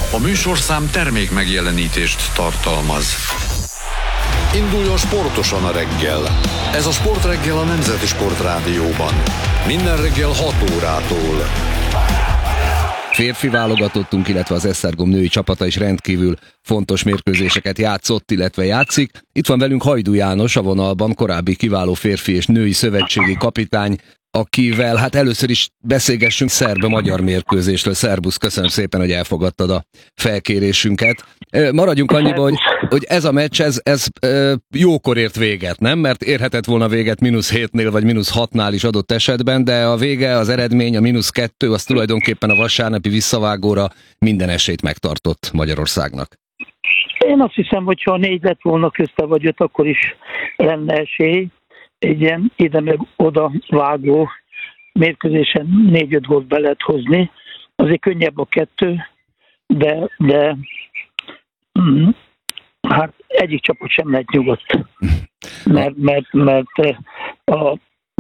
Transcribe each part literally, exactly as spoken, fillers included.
A műsorszám termék megjelenítést tartalmaz. Induljon sportosan a reggel. Ez a Sportreggel a Nemzeti Sportrádióban. Minden reggel hat órától. Férfi válogatottunk, illetve az Esztergom női csapata is rendkívül fontos mérkőzéseket játszott, illetve játszik. Itt van velünk Hajdú János a vonalban, korábbi kiváló férfi és női szövetségi kapitány, akivel hát először is beszélgessünk szerb-magyar mérkőzésről. Szerbusz, köszönöm szépen, hogy elfogadtad a felkérésünket. Maradjunk annyiba, hogy, hogy ez a meccs, ez, ez jókor ért véget, nem? Mert érhetett volna véget mínusz hétnél, vagy mínusz hatnál is adott esetben, de a vége, az eredmény, a mínusz kettő, az tulajdonképpen a vasárnapi visszavágóra minden esélyt megtartott Magyarországnak. Én azt hiszem, hogy ha négy lett volna közte vagy öt, akkor is lenne esély. Egy ilyen ide meg oda vágó mérkőzésen négy-öt gólt be lehet hozni. Azért könnyebb a kettő, de, de mm, hát egyik csapat sem lehet nyugodt. Mert, mert, mert a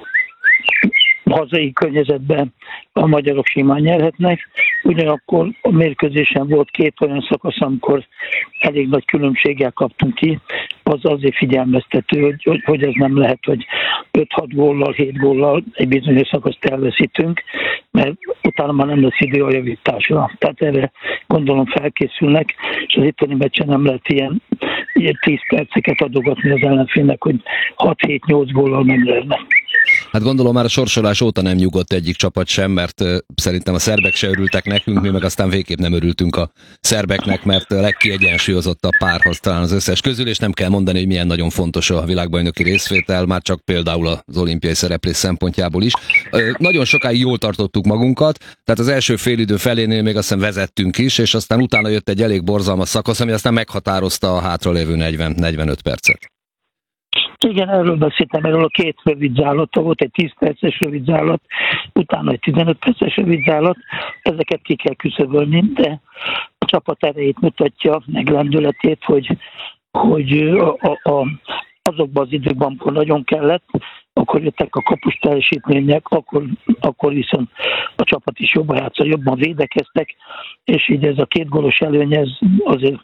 hazai környezetben a magyarok simán nyerhetnek. Ugyanakkor a mérkőzésen volt két olyan szakasz, amikor elég nagy különbséggel kaptunk ki. Az azért figyelmeztető, hogy, hogy, hogy ez nem lehet, hogy öt-hat góllal, hét góllal egy bizonyos szakaszt elveszítünk, mert utána már nem lesz idő a javításra. Tehát erre gondolom felkészülnek, és az itteni meccsen nem lehet ilyen, ilyen tíz perceket adogatni az ellenfélnek, hogy hat-hét-nyolc góllal megnyerne. Hát gondolom már a sorsolás óta nem nyugodt egyik csapat sem, mert uh, szerintem a szerbek se örültek nekünk, mi meg aztán végképp nem örültünk a szerbeknek, mert a legkiegyensúlyozottabb párhoz talán az összes közül, és nem kell mondani, hogy milyen nagyon fontos a világbajnoki részvétel, már csak például az olimpiai szereplés szempontjából is. Uh, nagyon sokáig jól tartottuk magunkat, tehát az első félidő felénél még azt hiszem vezettünk is, és aztán utána jött egy elég borzalmas szakasz, ami aztán meghatározta a hátralévő negyven-negyvenöt percet. Igen, erről beszéltem, erről a két rövid zálotta volt, egy tíz perces rövid zálat, utána egy tizenöt perces rövid zálat, ezeket ki kell küszöbölni, de a csapat erejét mutatja, meg lendületét, hogy, hogy a, a, a, azokban az időkben, amikor nagyon kellett, akkor jöttek a kapus teljesítmények, akkor, akkor viszont a csapat is jobban játszott, jobban védekeztek, és így ez a két gólos előny, ez azért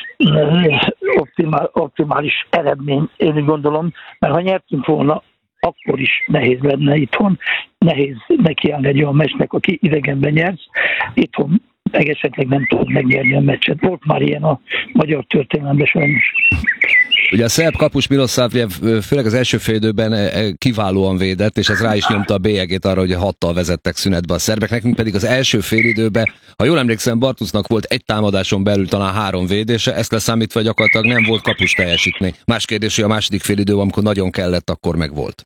optimál, optimális eredmény, én úgy gondolom, mert ha nyertünk volna, akkor is nehéz lenne itthon, nehéz nekiállni egy olyan meccsnek, aki idegenben nyersz, itthon meg esetleg nem tudod megnyerni a meccset. Volt már ilyen a magyar történelemben sajnos. Ugye a szerb kapus Milosavljev főleg az első fél időben kiválóan védett, és ez rá is nyomta a bélyegét arra, hogy hattal vezettek szünetbe a szerbek. Nekünk pedig az első fél időben, ha jól emlékszem, Bartusznak volt egy támadáson belül talán három védése, ezt leszámítva gyakorlatilag nem volt kapus teljesítmény. Más kérdés, hogy a második fél időben, amikor nagyon kellett, akkor meg volt.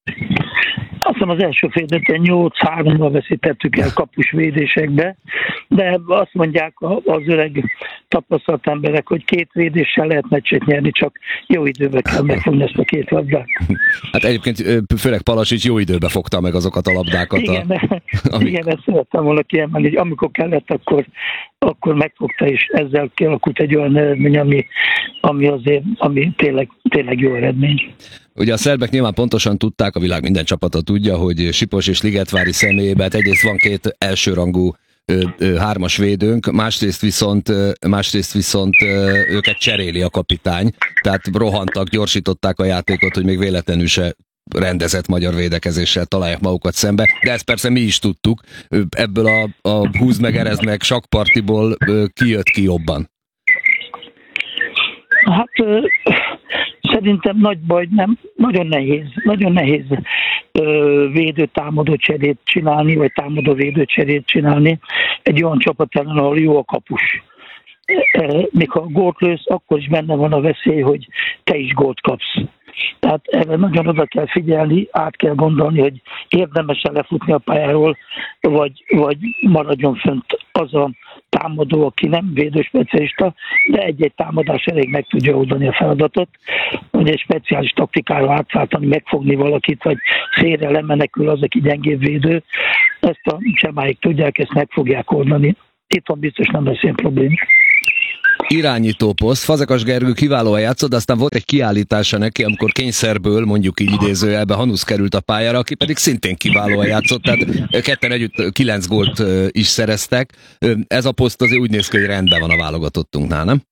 Azt hiszem az első fél időben nyolc-háromra veszítettük el kapus védésekbe, de azt mondják az öreg tapasztalt emberek, hogy két védéssel lehet meccset nyerni, csak jó időben kell megfogni ezt a két labdát. Hát egyébként főleg Palasics jó időben fogta meg azokat a labdákat. Igen, a, amik... igen, ezt szerettem volna kiemelni, hogy amikor kellett, akkor, akkor megfogta, és ezzel kialakult egy olyan eredmény, ami, ami azért ami tényleg, tényleg jó eredmény. Ugye a szerbek nyilván pontosan tudták, a világ minden csapata tudja, hogy Sipos és Ligetvári személyében egyrészt van két elsőrangú ö, ö, hármas védőnk, másrészt viszont, ö, másrészt viszont ö, őket cseréli a kapitány, tehát rohantak, gyorsították a játékot, hogy még véletlenül se rendezett magyar védekezéssel találják magukat szembe, de ezt persze mi is tudtuk, ebből a, a húzd meg, erezd meg sakkpartiból kijött ki jobban. Hát szerintem nagy baj nem, nagyon nehéz, nagyon nehéz védő-támadó cserét csinálni, vagy támadó-védő cserét csinálni egy olyan csapat ellen, ahol jó a kapus. Még ha gólt lősz, akkor is benne van a veszély, hogy te is gólt kapsz. Tehát erre nagyon oda kell figyelni, át kell gondolni, hogy érdemes-e lefutni a pályáról, vagy, vagy maradjon fönt az a támadó, aki nem védőspecialista, de egy-egy támadás elég meg tudja oldani a feladatot, hogy egy speciális taktikára átváltani, megfogni valakit, vagy félre lemenekül az, aki gyengébb védő. Ezt a csemáik tudják, ezt meg fogják oldani. Itthon biztos nem lesz ilyen probléma. irányító poszt. Fazekas Gergő kiválóan játszott, de aztán volt egy kiállítása neki, amikor kényszerből, mondjuk így idézőjelben Hanusz került a pályára, aki pedig szintén kiválóan játszott, tehát ketten együtt kilenc gólt is szereztek. Ez a poszt azért úgy néz ki, hogy rendben van a válogatottunknál, nem?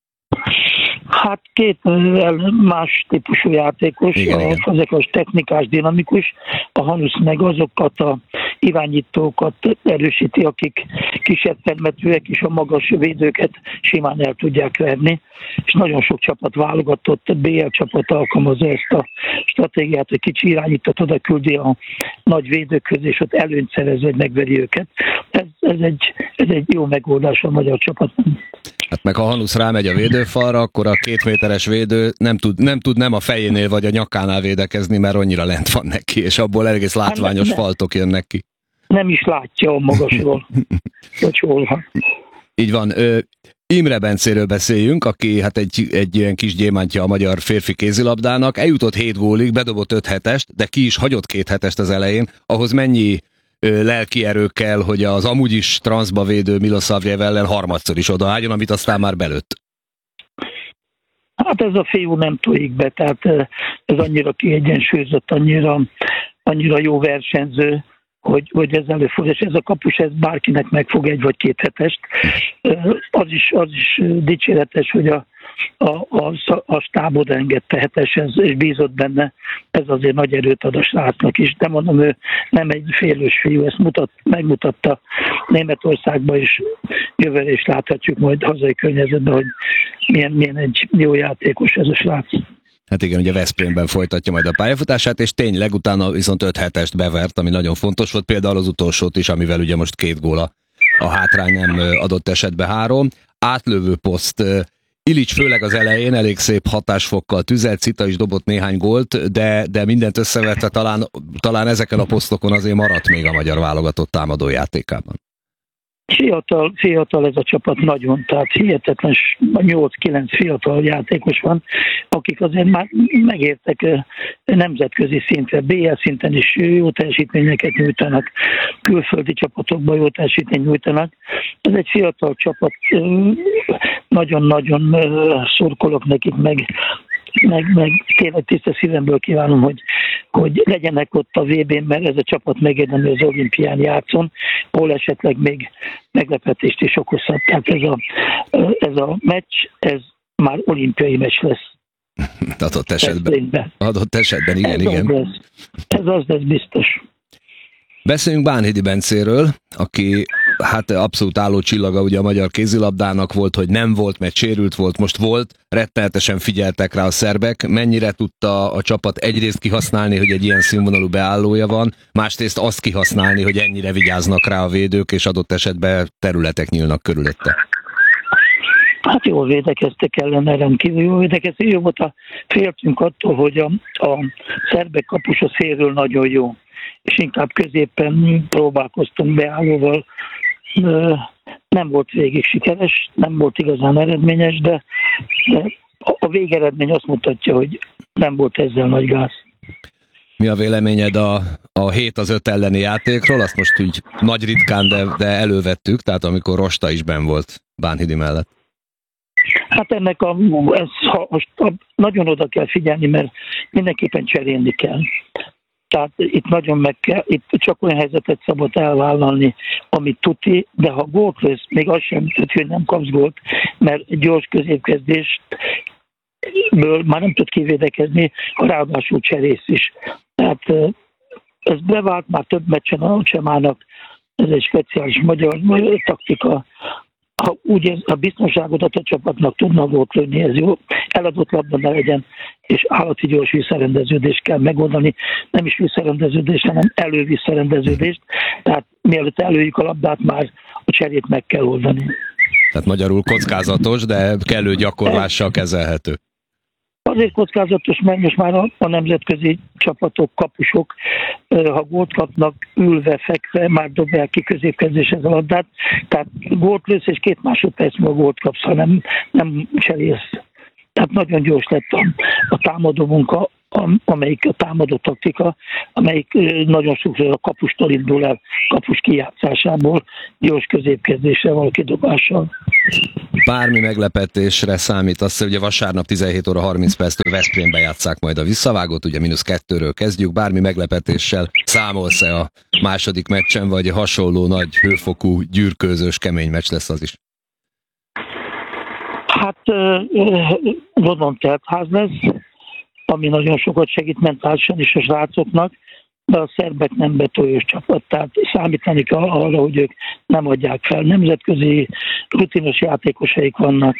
Hát két más típusú játékos, igen, a igen. Fazekas technikás, dinamikus, a Hanusz meg azokat a irányítókat erősíti, akik kisebb termetűek és a magas védőket simán el tudják verni, és nagyon sok csapat válogatott, bé el csapat alkalmazza ezt a stratégiát, hogy kicsi irányítót oda küldi a nagy védőkhöz, és ott előnyt szerez, hogy megveri őket. Ez, ez, egy, ez egy jó megoldás a magyar csapatnak. Hát meg ha Hanusz rámegy a védőfalra, akkor a két méteres védő nem tud, nem tud nem a fejénél vagy a nyakánál védekezni, mert annyira lent van neki, és abból egész látványos hát, faltok jönnek ki. Nem is látja a magasról, hogy hol van. Így van. Ö, Imre Bencéről beszéljünk, aki hát egy, egy ilyen kis gyémántja a magyar férfi kézilabdának. Eljutott hét gólig, bedobott öt hetest, de ki is hagyott két hetest az elején. Ahhoz mennyi ö, lelki erő kell, hogy az amúgy is transzba védő Milosavljev ellen harmadszor is odaálljon, amit aztán már belőtt? Hát ez a fiú nem tojik be, tehát ez annyira kiegyensúlyozott, annyira, annyira jó versenyző, hogy, hogy ez előfordul, és ez a kapus, ez bárkinek megfog egy vagy két hetest. Az is, az is dicséretes, hogy a, a, a, a stáb oda engedte heteshez, és bízott benne. Ez azért nagy erőt ad a srácnak is, de mondom, ő nem egy félős fiú, ezt mutat, megmutatta Németországban is, jövőre is láthatjuk majd hazai környezetben, hogy milyen, milyen egy jó játékos ez a srác. Hát igen, ugye Veszprémben folytatja majd a pályafutását, és tényleg utána viszont öt hetest bevert, ami nagyon fontos volt, például az utolsót is, amivel ugye most két góla a hátrány, nem adott esetben három. Átlövő poszt. Ilics főleg az elején elég szép hatásfokkal tüzelt, Cita is dobott néhány gólt, de, de mindent összevetve talán, talán ezeken a posztokon azért maradt még a magyar válogatott támadójátékában. Fiatal, fiatal ez a csapat nagyon, tehát hihetetlen nyolc-kilenc fiatal játékos van, akik azért már megértek nemzetközi szintre, bé el szinten is jó teljesítményeket nyújtanak, külföldi csapatokban jó teljesítményt nyújtanak. Ez egy fiatal csapat, nagyon-nagyon szurkolok nekik, meg meg, meg tényleg tiszta szívemből kívánom, hogy, hogy legyenek ott a vé bén, mert ez a csapat megérdemli az olimpián játszon, ahol esetleg még meglepetést is okozhat. Tehát ez a, ez a meccs, ez már olimpiai meccs lesz. Adott esetben. Adott esetben, igen, ez igen. Az lesz. Ez az lesz biztos. Beszéljünk Bánhidi Bencéről, aki hát abszolút álló csillaga ugye a magyar kézilabdának volt, hogy nem volt, mert sérült volt, most volt, rettenetesen figyeltek rá a szerbek, mennyire tudta a csapat egyrészt kihasználni, hogy egy ilyen színvonalú beállója van, másrészt azt kihasználni, hogy ennyire vigyáznak rá a védők, és adott esetben területek nyílnak körülötte. Hát jól védekeztek ellene, rendkívül jól védekeztek. Jó volt, a féltünk attól, hogy a, a szerbek kapusa szélről nagyon jó, és inkább középen próbálkoztunk beállóval. Nem volt végig sikeres, nem volt igazán eredményes, de, de a végeredmény azt mutatja, hogy nem volt ezzel nagy gáz. Mi a véleményed a, a hét az öt elleni játékról? Azt most úgy nagy ritkán, de, de elővettük, tehát amikor Rosta is benn volt Bánhidi mellett. Hát ennek a, ez, ha most nagyon oda kell figyelni, mert mindenképpen cserélni kell. Tehát itt nagyon meg kell, itt csak olyan helyzetet szabad elvállalni, amit tuti, de ha gólt lesz, még az sem tud, hogy nem kapsz gólt, mert gyors középkezdésből már nem tud kivédekezni, ráadásul cserész is. Tehát ez bevált már több meccsen a Csemának, ez egy speciális magyar, magyar taktika. Ha úgy a biztonságot a csapatnak tudnak gólt lőni, ez jó, eladott labda ne legyen, és állati gyors visszarendeződést kell megoldani, nem is visszarendeződést, hanem elővisszarendeződést, tehát mielőtt előjük a labdát, már a cserét meg kell oldani. Tehát magyarul kockázatos, de kellő gyakorlással kezelhető. Azért kockázatos, mert most már a, a nemzetközi csapatok, kapusok, ha gólt kapnak, ülve, fekve, már dobják ki középkezdéshez a labdát. Tehát gólt lősz, és két másodperc múlva gólt kapsz, ha nem, nem cserélsz. Tehát nagyon gyors lett a, a támadó munka, amelyik a támadó taktika, amelyik nagyon sokszor a kapustól indul el, kapus kijátszásából, gyors középkezdésre való kidobással. bármi meglepetésre számít, azt, hogy ugye vasárnap tizenhét óra harminc perctől Veszprémbe játsszák majd a visszavágót, ugye mínusz kettőről kezdjük, bármi meglepetéssel számolsz-e a második meccsen, vagy hasonló nagy hőfokú, gyűrkőzős, kemény meccs lesz az is? Hát London teltház lesz, ami nagyon sokat segít mentálisan is a srácoknak, de a szerbek nem betoljós csapat, tehát számítani kell arra, hogy ők nem adják fel. Nemzetközi rutinos játékosaik vannak.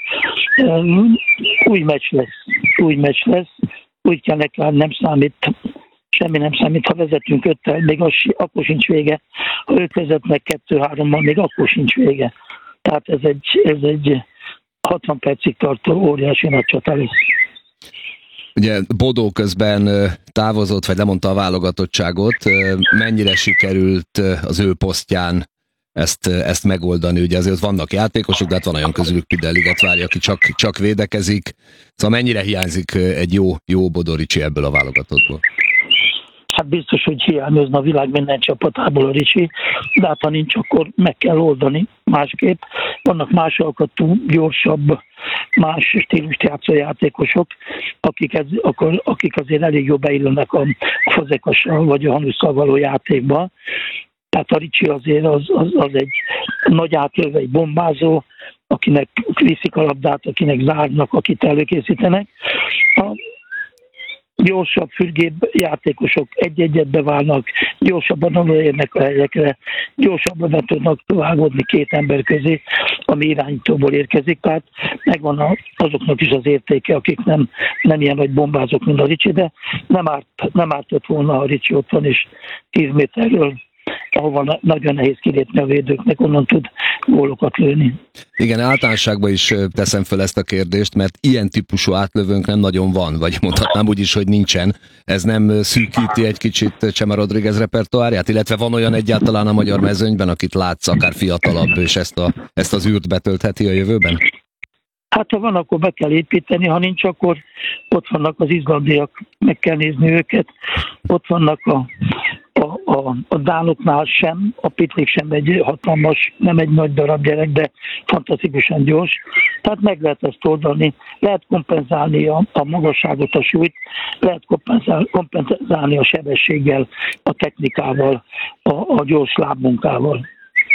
Új meccs lesz, új meccs lesz, úgy kell nekem, nem számít, semmi nem számít, ha vezetünk öttel, még az, akkor sincs vége. Ha ők vezetnek kettő-hárommal, még akkor sincs vége. Tehát ez egy, ez egy hatvan percig tartó óriási nagy csata lesz. Ugye Bodó közben távozott, vagy lemondta a válogatottságot. Mennyire sikerült az ő posztján ezt, ezt megoldani? Ugye azért vannak játékosok, de hát van olyan közülük Pidel Ligetvári, aki csak, csak védekezik. Szóval mennyire hiányzik egy jó, jó Bodó Ricsi ebből a válogatottból? Hát biztos, hogy hiányozna a világ minden csapatából a Ricsi, de hát ha nincs, akkor meg kell oldani másképp. Vannak más alkatú, gyorsabb, más stílust játszó játékosok, akik, ez, akkor, akik azért elég jól beillenek a Fazekassal vagy a Hanusszal való játékba. Tehát a Ricsi azért az, az, az egy nagy átlövő, egy bombázó, akinek viszik a labdát, akinek zárnak, akit előkészítenek. A gyorsabb, fürgébb játékosok egy-egyet beválnak, gyorsabban odaérnek a helyekre, gyorsabban be tudnak vágódni két ember közé, ami irányítóból érkezik, tehát megvan a, azoknak is az értéke, akik nem, nem ilyen nagy bombázók, mint a Ricsi, de nem, árt, nem ártott volna, a Ricsi ott van, és tíz méterről, ahova nagyon nehéz kilépni a védőknek, onnan tud gólokat lőni. Igen, általánosságban is teszem fel ezt a kérdést, mert ilyen típusú átlövőnk nem nagyon van, vagy mondhatnám úgy is, hogy nincsen. Ez nem szűkíti egy kicsit Chema Rodriguez repertoárját, illetve van olyan egyáltalán a magyar mezőnyben, akit látsz, akár fiatalabb, és ezt, a, ezt az űrt betöltheti a jövőben? Hát ha van, akkor be kell építeni, ha nincs, akkor ott vannak az izlandiak, meg kell nézni őket, ott vannak a A, a, a dánoknál sem, a Pitlik sem egy hatalmas, nem egy nagy darab gyerek, de fantasztikusan gyors. Tehát meg lehet ezt oldani, lehet kompenzálni a, a magasságot, a súlyt, lehet kompenzál, kompenzálni a sebességgel, a technikával, a, a gyors lábmunkával.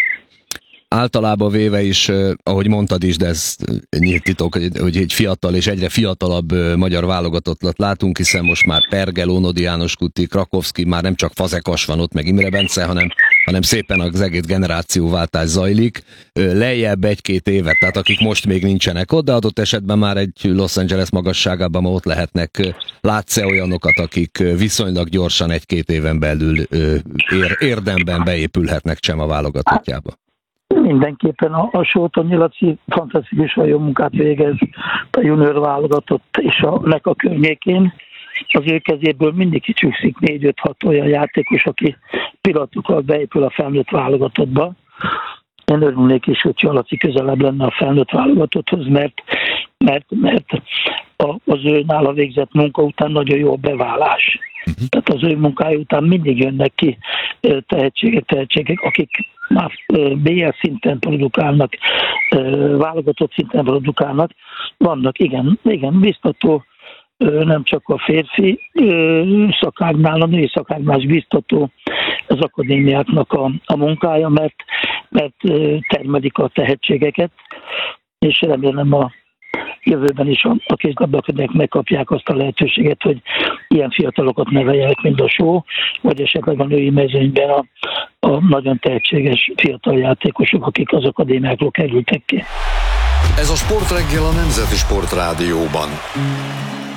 Általában véve is, ahogy mondtad is, de ez nyílt titok, hogy egy fiatal és egyre fiatalabb magyar válogatottat látunk, hiszen most már Pergel, Ónodi János Kuti, Krakowski, már nem csak Fazekas van ott, meg Imre Bence, hanem, hanem szépen az egész generációváltás zajlik. Lejjebb egy-két évet, tehát akik most még nincsenek ott, de adott esetben már egy Los Angeles magasságában ott lehetnek. Látsz-e olyanokat, akik viszonylag gyorsan egy-két éven belül ér, érdemben beépülhetnek Csema válogatottjába? Mindenképpen a, a Sótonyi Laci fantasztikusan jó munkát végez a junior válogatott és a nek a környékén. Az ő kezéből mindig kicsúszik négy-öt-hat olyan játékos, aki pillanatokkal beépül a felnőtt válogatottba. Én örülnék is, hogyha Laci közelebb lenne a felnőtt válogatotthoz, mert, mert, mert a, az ő nála végzett munka után nagyon jó a beválás. Uh-huh. Tehát az ő munkája után mindig jönnek ki tehetségek, tehetségek, akik már bé el szinten produkálnak, válogatott szinten produkálnak. Vannak, igen, igen, biztató, nem csak a férfi szakágnál, a női szakágnál is biztató az akadémiáknak a, a munkája, mert, mert termelik a tehetségeket, és remélem a jövőben is a, a kézilabdakadémiák megkapják azt a lehetőséget, hogy ilyen fiatalokat neveljenek, mint a Só, vagy esetleg a női mezőnyben a, a nagyon tehetséges fiatal játékosok, akik az akadémiákról kerültek ki. Ez a Sportreggel a Nemzeti Sportrádióban.